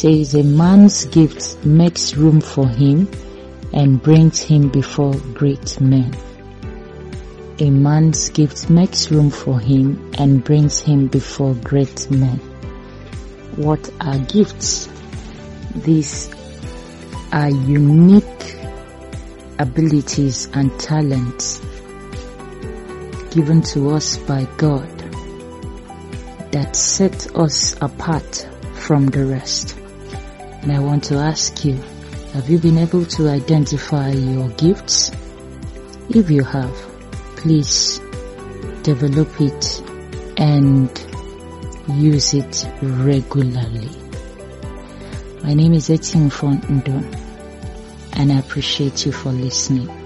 says a man's gift makes room for him and brings him before great men. A man's gift makes room for him and brings him before great men. What are gifts? These are unique abilities and talents given to us by God that set us apart from the rest. And I want to ask you, have you been able to identify your gifts? If you have, please develop it and use it regularly. My name is Etienne Fontendon, and I appreciate you for listening.